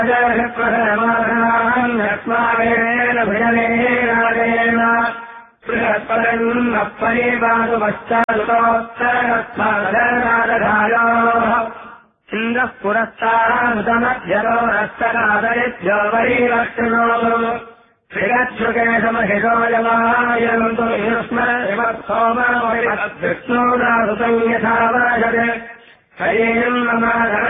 राजेन बृहत्परिपादुपश्चादुतोत्तरस्मादराजधायोः इन्द्रः पुरस्तारानुतमध्यतो रस्तरादयिभ्यो वरीलक्षणो श्रीरक्षुकेशमहिषो यमायन्तु युष्मत्सोमविष्णूनासुतं यथा वर्षते हरिम् नमः